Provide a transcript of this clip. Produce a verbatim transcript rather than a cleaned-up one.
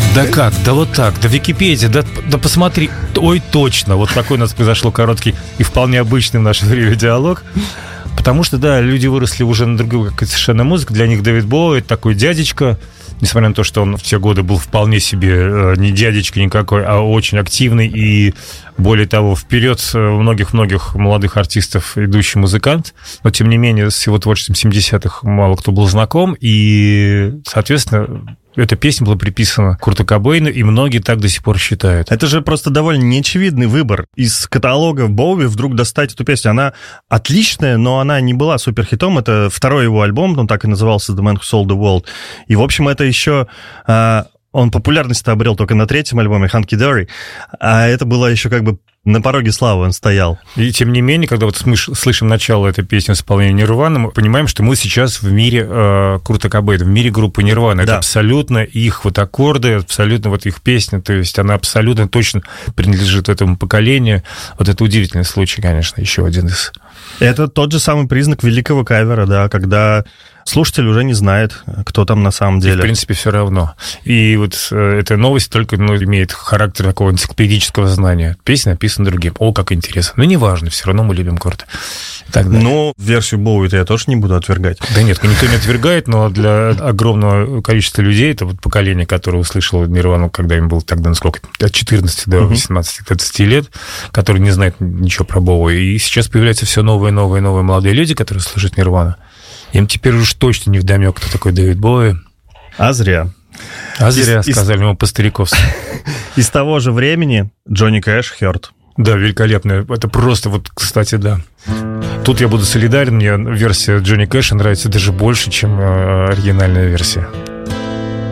Да как? Да вот так, да Википедия, да, да посмотри. Ой, точно, вот такой у нас произошел короткий и вполне обычный в наше время диалог. Потому что, да, люди выросли уже на другую совершенно музыку. Для них Дэвид Боуи — это такой дядечка, несмотря на то, что он в те годы был вполне себе э, не дядечка никакой, а очень активный и, более того, вперед многих-многих молодых артистов идущий музыкант. Но, тем не менее, с его творчеством семидесятых мало кто был знаком. И, соответственно, эта песня была приписана Курту Кобейну, и многие так до сих пор считают. Это же просто довольно неочевидный выбор. Из каталога Боуи вдруг достать эту песню. Она отличная, но она не была суперхитом. Это второй его альбом, он так и назывался «The Man Who Sold the World». И, в общем, это еще... Он популярность обрел только на третьем альбоме «Hunky Dory», а это было еще как бы на пороге славы он стоял. И тем не менее, когда вот слышим начало этой песни в исполнении Нирваны, мы понимаем, что мы сейчас в мире э, Курта Кобейна, в мире группы Нирвана. Это да. абсолютно их вот аккорды, абсолютно вот их песня, то есть она абсолютно точно принадлежит этому поколению. Вот это удивительный случай, конечно, еще один из... Это тот же самый признак великого кавера, да, когда слушатель уже не знает, кто там на самом деле. И, в принципе, все равно. И вот э, эта новость только ну, имеет характер такого энциклопедического знания. Песня написана другим. О, как интересно. Но неважно, все равно мы любим Курта. Ну, версию Боуи я тоже не буду отвергать. Да нет, никто не отвергает, но для огромного количества людей, это вот поколение, которое услышало Нирвану, когда им было тогда, насколько, от четырнадцати до восемнадцати-двадцати лет, которые не знают ничего про Боуи. И сейчас появляются все новые, новые, новые молодые люди, которые слушают Нирвану. Им теперь уж точно не вдомек, кто такой Дэвид Боуи. А зря. А зря, из, сказали из... ему по-стариковски. Из того же времени Джонни Кэш, Hurt. Да, великолепно. Это просто вот, кстати, да. Тут я буду солидарен. Мне версия Джонни Кэша нравится даже больше, чем оригинальная версия.